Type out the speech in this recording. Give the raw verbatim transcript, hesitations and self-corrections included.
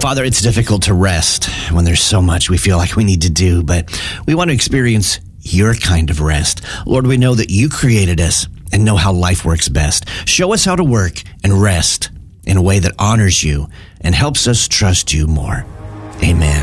Father, it's difficult to rest when there's so much we feel like we need to do, but we want to experience your kind of rest. Lord, we know that you created us and know how life works best. Show us how to work and rest in a way that honors you and helps us trust you more. Amen.